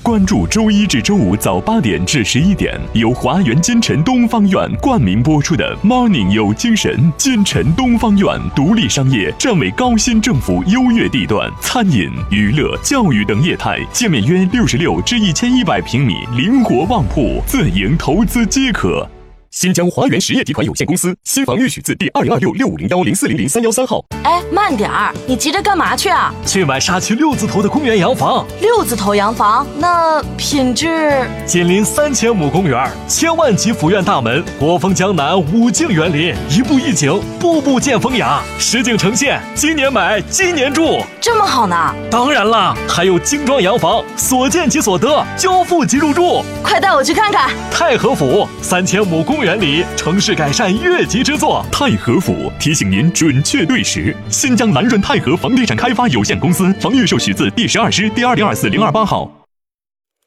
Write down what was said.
关注周一至周五早8点至11点，由华园金城东方院冠名播出的 Morning 有精神。金城东方院独立商业，站为高新政府优越地段，餐饮、娱乐、教育等业态，界面约66至1100平米，灵活旺铺，自营投资皆可。新疆华源实业集团有限公司，新房预许字第2026650104003113号。 哎，慢点儿，你急着干嘛去啊？ 去买沙区6字头的公园洋房。 6字头洋房，那品质？ 紧邻3000亩公园，千万级府院大门，国风江南5境园林，一步一景，步步见风雅，实景呈现。今年买，今年住， 这么好呢？ 当然啦，还有精装洋房，所见即所得，交付即入住。 快带我去看看。 太和府3000亩公园里，城市改善越级之作。 太和府提醒您准确对时。新疆南润太和房地产开发有限公司房预售许字第12师第2024-028号。